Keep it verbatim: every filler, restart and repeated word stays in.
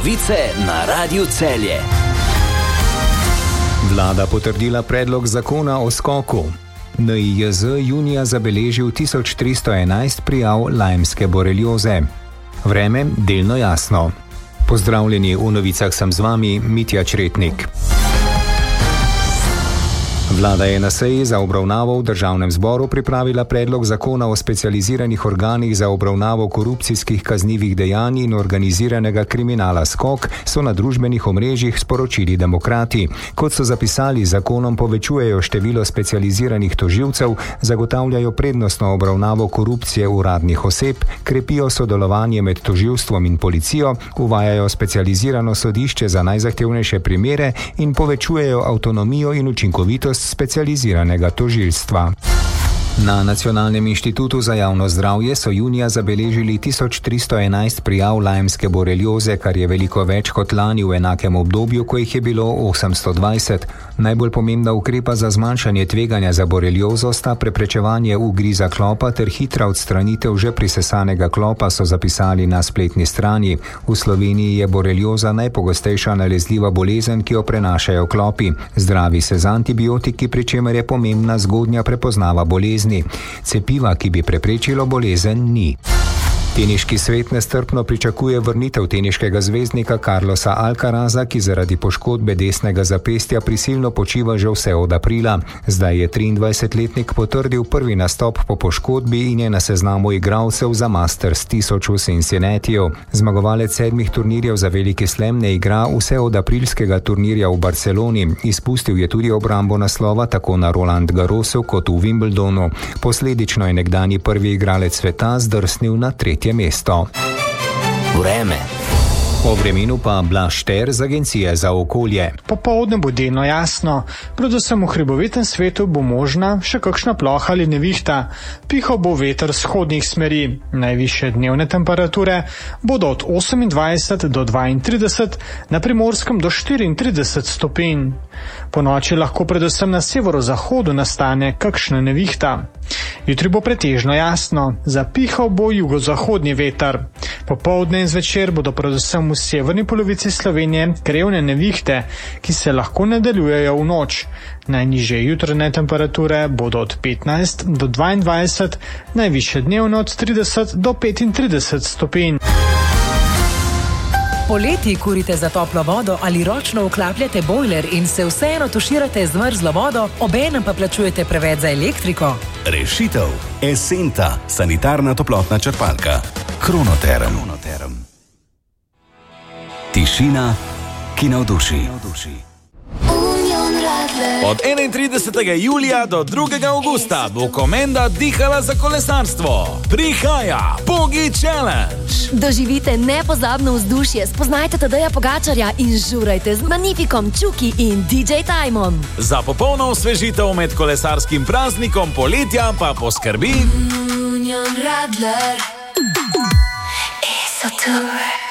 Novice na Radiu Celje. Vlada potrdila predlog zakona o skoku. N I J Z junija zabeležil tisoč tristo enajst prijav lajmske borelioze. Vreme delno jasno. Pozdravljeni, v novicah sem z vami, Mitja Čretnik. Vlada je na seji za obravnavo v Državnem zboru pripravila predlog zakona o specializiranih organih za obravnavo korupcijskih kaznivih dejanj in organiziranega kriminala skok, so na družbenih omrežjih sporočili Demokrati. Kot so zapisali, zakonom povečujejo število specializiranih tožilcev, zagotavljajo prednostno obravnavo korupcije uradnih oseb, krepijo sodelovanje med tožilstvom in policijo, uvajajo specializirano sodišče za najzahtevnejše primere in povečujejo avtonomijo in učinkovitost specializiranega tožilstva. Na Nacionalnem inštitutu za javno zdravje so junija zabeležili tisoč tristo enajst prijav lajmske borelioze, kar je veliko več kot lani v enakem obdobju, ko jih je bilo osemsto dvajset. Najbolj pomembna ukrepa za zmanjšanje tveganja za boreliozo sta preprečevanje ugriza klopa ter hitra odstranitev že prisesanega klopa, so zapisali na spletni strani. V Sloveniji je borelioza najpogostejša nalezljiva bolezen, ki jo prenašajo klopi. Zdravi se z antibiotiki, pri čemer je pomembna zgodnja prepoznava bolezni. Cepiva, ki bi preprečilo bolezen, ni. Teniški svet nestrpno pričakuje vrnitev teniškega zvezdnika Carlosa Alcaraza, ki zaradi poškodbe desnega zapestja prisilno počiva že vse od aprila. Zdaj je triindvajsetletnik potrdil prvi nastop po poškodbi in je na seznamu igralcev za Masters tisoč v Cincinnatiju. Zmagovalec sedmih turnirjev za veliki slam ne igra vse od aprilskega turnirja v Barceloni. Izpustil je tudi obrambo naslova tako na Roland Garrosu kot v Wimbledonu. Posledično je nekdanji prvi igralec sveta zdrsnil na tretje mesto. Vreme. O vremenu pa Blaž Šter z Agencije za okolje. Popoldne bo delno jasno, predvsem v hribovitem svetu bo možna še kakšna ploha ali nevihta. Pihal bo veter vzhodnih smeri. Najvišje dnevne temperature bodo od osemindvajset do dvaintrideset, na Primorskem do štiriintrideset stopinj. Po noči lahko predvsem na severozahodu nastane kakšna nevihta. Jutri bo pretežno jasno, zapihal bo jugozahodni veter. Popoldne in zvečer bodo predvsem v severni polovici Slovenije krevne nevihte, ki se lahko nadaljujejo v noč. Najnižje jutranje temperature bodo od petnajst do dvaindvajset, najvišje dnevno od trideset do petintrideset stopinj. Poleti kurite za toplo vodo ali ročno vklapljate bojler in se vseeno tuširate z mrzlo vodo, obenem pa plačujete preveč za elektriko? Rešitev. Esenta, sanitarna toplotna črpalka. Kronoterm. Tišina, ki navduši. Od enaintridesetega julija do drugega avgusta bo Komenda dihala za kolesarstvo. Prihaja Pogi Challenge. Doživite nepozabno vzdušje, spoznajte Tadeja Pogačarja in žurajte z Magnifikom, Čuki in D J Timom. Za popolno osvežitev med kolesarskim praznikom poletja pa poskrbi Union Radler. Esotour.